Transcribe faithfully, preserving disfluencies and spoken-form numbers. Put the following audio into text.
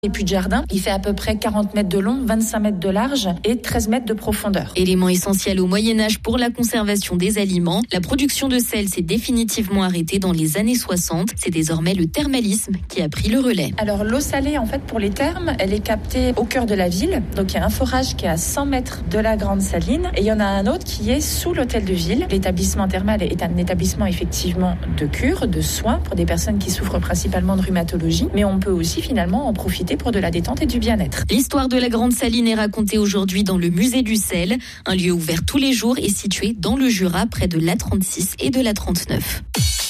Et puits de jardin, il fait à peu près quarante mètres de long, vingt-cinq mètres de large et treize mètres de profondeur. Élément essentiel au Moyen-Âge pour la conservation des aliments, la production de sel s'est définitivement arrêtée dans les années soixante. C'est désormais le thermalisme qui a pris le relais. Alors l'eau salée, en fait, pour les thermes, elle est captée au cœur de la ville. Donc il y a un forage qui est à cent mètres de la Grande Saline et il y en a un autre qui est sous l'hôtel de ville. L'établissement thermal est un établissement effectivement de cure, de soins pour des personnes qui souffrent principalement de rhumatologie, mais on peut aussi finalement en profiter pour de la détente et du bien-être. L'histoire de la Grande Saline est racontée aujourd'hui dans le musée du sel, un lieu ouvert tous les jours et situé dans le Jura près de l'A trente-six et de l'A trente-neuf.